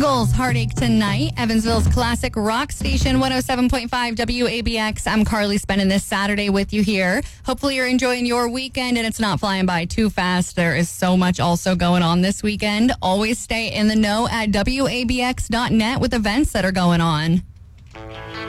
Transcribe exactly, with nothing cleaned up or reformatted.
Eagles, Heartache Tonight, Evansville's classic rock station, one oh seven point five W A B X. I'm Carly, spending this Saturday with you here. Hopefully you're enjoying your weekend and it's not flying by too fast. There is so much also going on this weekend. Always stay in the know at W A B X dot net with events that are going on.